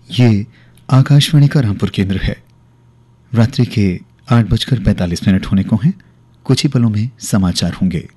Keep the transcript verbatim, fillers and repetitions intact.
ये आकाशवाणी का रामपुर केंद्र है। रात्रि के आठ बजकर पैंतालीस मिनट होने को हैं। कुछ ही पलों में समाचार होंगे।